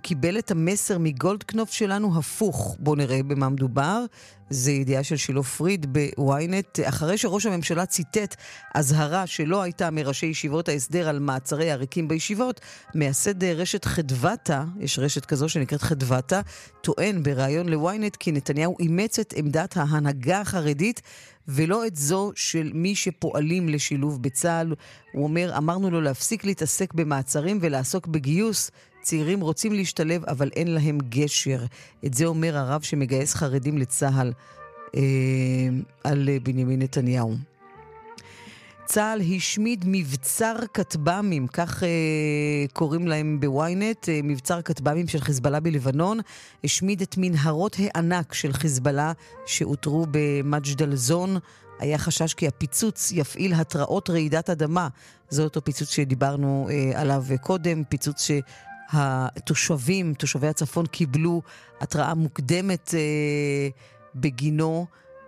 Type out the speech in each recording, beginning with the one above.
קיבל את המסר מגולדקנופ שלנו הפוך. בואו נראה במה מדובר. זה ידיעה של שילה פריד בוויינט. אחרי שראש הממשלה ציטט הזהרה שלא הייתה מראשי ישיבות ההסדר על מעצרי עריקים בישיבות, מייסד רשת חדוותה, יש רשת כזו שנקראת חדוותה, טוען בראיון לוויינט כי נתניהו אימץ את עמדת ההנהגה החרדית ולא את זו של מי שפועלים לשילוב בצה"ל. הוא אומר, אמרנו לו להפסיק להתעסק במעצרים ולעסוק בגיוס. צעירים רוצים להשתלב אבל אין להם גשר. את זה אומר הרב שמגייס חרדים לצה"ל על בנימין נתניהו. צה"ל השמיד מבצר כטב"מים, כך קוראים להם בוויינט, מבצר כטב"מים של חיזבאללה בלבנון, השמיד את מנהרות הענק של חיזבאללה שאותרו במג'דל זון. היה חשש כי הפיצוץ יפעיל התראות רעידת אדמה. זה אותו פיצוץ שדיברנו עליו קודם, פיצוץ שהתושבים, תושבי הצפון, קיבלו התראה מוקדמת בגינו,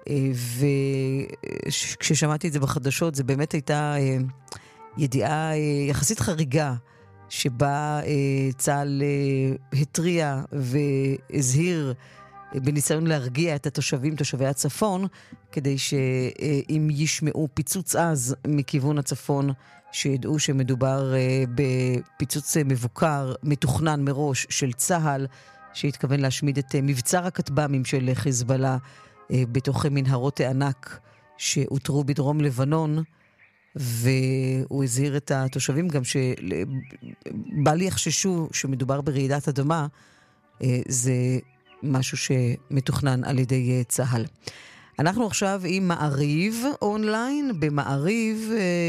וכששמעתי את זה בחדשות, זה באמת הייתה ידיעה יחסית חריגה, שבה צה"ל התריע והזהיר בניסיון להרגיע את התושבים, תושבי הצפון, כדי שאם ישמעו פיצוץ עז מכיוון הצפון, שידעו שמדובר בפיצוץ מבוקר, מתוכנן מראש של צה"ל, שהתכוון להשמיד את מבצר הכטב"מים של חיזבאללה בתוך מנהרות הענק שאותרו בדרום לבנון, והוא הזהיר את התושבים גם שבל יחששו שמדובר ברעידת אדמה, זה משהו שמתוכנן על ידי צה"ל. אנחנו עכשיו עם מעריב אונליין. במעריב,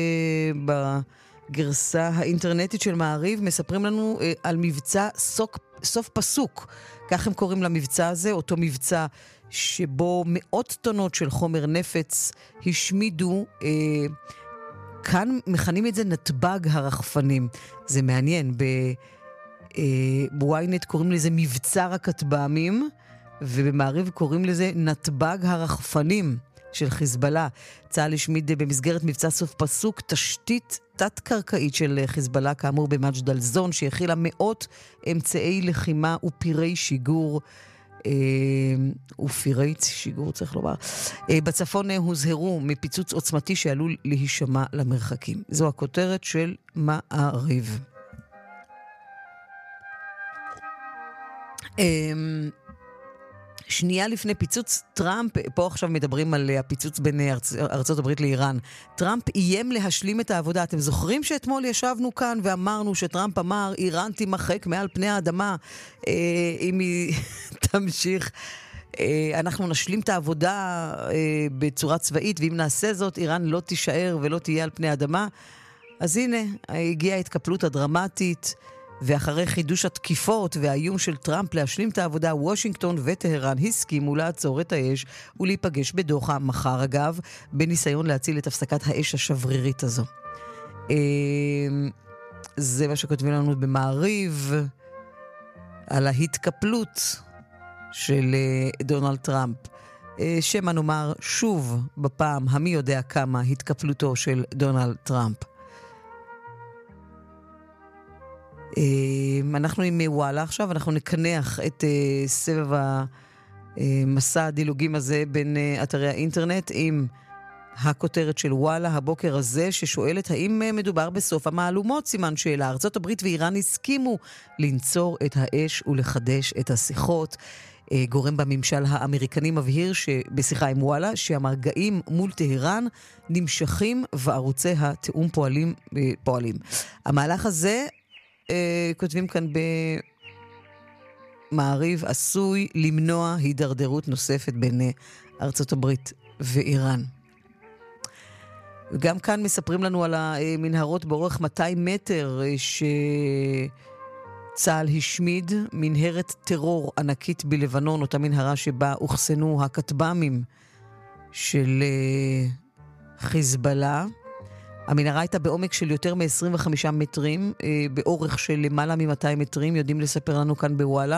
בגרסה האינטרנטית של מעריב, מספרים לנו על מבצע סוף פסוק. כך הם קוראים למבצע הזה, אותו מבצע שבו מאות טונות של חומר נפץ השמידו, כאן מכנים את זה נתב"ג הרחפנים. זה מעניין, בוויינט קוראים לזה מבצר הכטב"מים, ובמעריב קוראים לזה נתב"ג הרחפנים של חיזבאללה. צה"ל השמיד במסגרת מבצע סוף פסוק תשתית תת-קרקעית של חיזבאללה, כאמור במג'דל זון, שהכילה מאות אמצעי לחימה ופירי שיגור, צריך לומר. בצפון הוזהרו מפיצוץ עוצמתי שעלול להישמע למרחקים. זו הכותרת של מעריב. שנייה לפני פיצוץ טראמפ, פה עכשיו מדברים על הפיצוץ בין ארצות הברית לאיראן, טראמפ איים להשלים את העבודה. אתם זוכרים שאתמול ישבנו כאן ואמרנו שטראמפ אמר איראן תימחק מעל פני האדמה אם היא תמשיך, אנחנו נשלים את העבודה בצורה צבאית, ואם נעשה זאת איראן לא תישאר ולא תהיה על פני האדמה. אז הנה הגיעה ההתקפלות הדרמטית, ואחרי חידוש התקיפות והאיום של טראמפ להשלים את העבודה, וושינגטון וטהרן הסכימו לעצור את האש ולהיפגש בדוחה מחר, אגב, בניסיון להציל את הפסקת האש השברירית הזו. זה מה שכותבים לנו במעריב על ההתקפלות של דונלד טראמפ. שמה נאמר שוב בפעם המי יודע כמה התקפלותו של דונלד טראמפ. אנחנו עם וואלה עכשיו, אנחנו נקנח את סבב המסע הדילוגים הזה בין אתרי האינטרנט עם הכותרת של וואלה הבוקר הזה, ששואלת האם מדובר בסוף המעלומות, סימן שאלה. ארצות הברית ואיראן הסכימו לנצור את האש ולחדש את השיחות. גורם בממשל האמריקני מבהיר בשיחה עם וואלה שהמרגעים מול טהרן נמשכים וערוצי התאום פועלים. המהלך הזה, כותבים כאן במעריב, עשוי למנוע הידרדרות נוספת בין ארצות הברית ואיראן. וגם כאן מספרים לנו על המנהרות באורך 200 מטר שצה"ל השמיד, מנהרת טרור ענקית בלבנון, אותה מנהרה שבה הוחסנו הכטב"מים של חיזבאללה. המנהרה הייתה בעומק של יותר מ-25 מטרים, באורך של למעלה מ-200 מטרים, יודעים לספר לנו כאן בוואלה.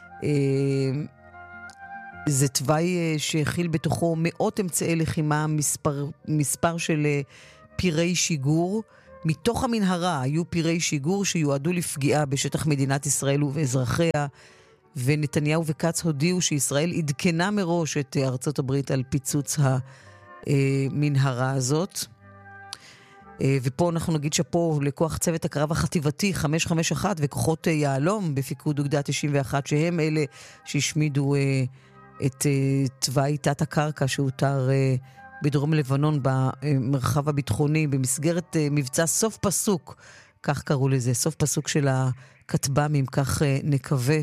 זה תוואי שהכיל בתוכו מאות אמצעי לחימה, מספר של פירי שיגור, מתוך המנהרה היו פירי שיגור שיועדו לפגיעה בשטח מדינת ישראל ובאזרחיה, ונתניהו וקץ הודיעו שישראל עדכנה מראש את ארצות הברית על פיצוץ המנהרה הזאת. ופה אנחנו נגיד שפה לכוח צוות הקרב החטיבתי 551 וכוחות יעלום בפיקוד אוגדה 91, שהם אלה שהשמידו את תוואי תת הקרקע שהותר בדרום לבנון במרחב הביטחוני במסגרת מבצע סוף פסוק, כך קראו לזה, סוף פסוק של הכטב"מים, כך נקווה.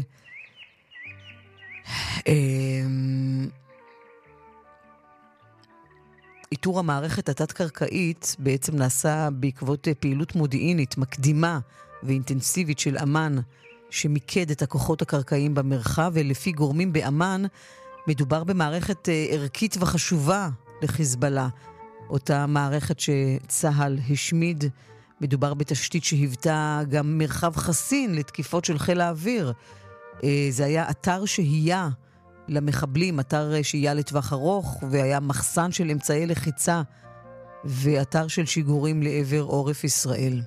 איתור המערכת התת-קרקעית בעצם נעשה בעקבות פעילות מודיעינית מקדימה ואינטנסיבית של אמן שמיקד את הכוחות הקרקעיים במרחב, ולפי גורמים באמן מדובר במערכת ערכית וחשובה לחיזבאללה, אותה מערכת שצהל השמיד. מדובר בתשתית שהיוותה גם מרחב חסין לתקיפות של חיל האוויר. זה היה אתר שהייה למחבלים, אתר שהייה לטווח ארוך, והיה מחסן של אמצעי לחיצה ואתר של שיגורים לעבר עורף ישראל.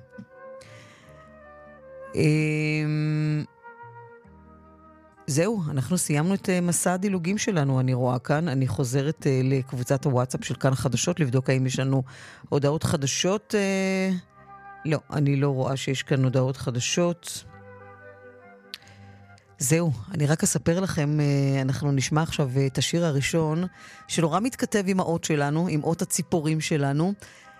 זהו, אנחנו סיימנו את מסע הדילוגים שלנו, אני רואה כאן. אני חוזרת לקבוצת הוואטסאפ של כאן חדשות, לבדוק האם יש לנו הודעות חדשות. לא, אני לא רואה שיש כאן הודעות חדשות. זהו, אני רק אספר לכם, אנחנו נשמע עכשיו את השיר הראשון, שנורא מתכתב עם האות שלנו, עם אות הציפורים שלנו,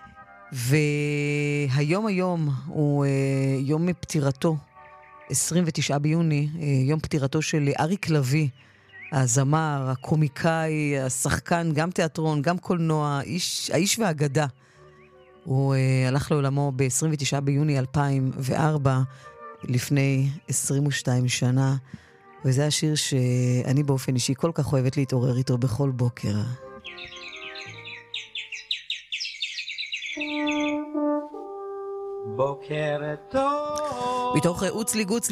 והיום הוא יום פטירתו, 29 ביוני, יום פטירתו של אריק לביא, הזמר, הקומיקאי, השחקן, גם תיאטרון, גם קולנוע, האיש והאגדה. הוא הלך לעולמו ב-29 ביוני 2004, לפני 22 שנה, וזה השיר שאני באופן אישי כל כך אוהבת להתעורר איתו בכל בוקר. בוקר טוב. מתוך אוצלי גוצלי